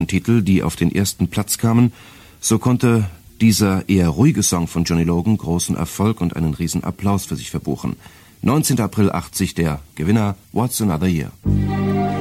bisherigen Titel, die auf den ersten Platz kamen, so konnte dieser eher ruhige Song von Johnny Logan großen Erfolg und einen riesen Applaus für sich verbuchen. 19. April 80, der Gewinner What's Another Year.